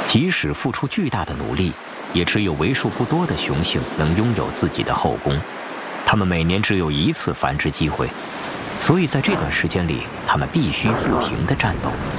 即使付出巨大的努力，也只有为数不多的雄性能拥有自己的后宫。它们每年只有一次繁殖机会，所以在这段时间里，它们必须不停地战斗，